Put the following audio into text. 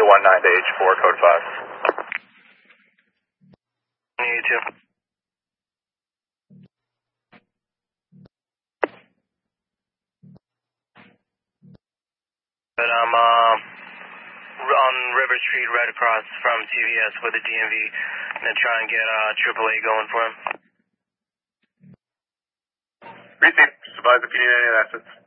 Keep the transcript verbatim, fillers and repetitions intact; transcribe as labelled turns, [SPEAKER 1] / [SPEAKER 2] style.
[SPEAKER 1] one nine to H four, code five.
[SPEAKER 2] You too. But I'm uh, on River Street right across from T V S with the D M V. I'm going to try and get uh, triple A going for him.
[SPEAKER 1] Receive. Just advise if you need any assets.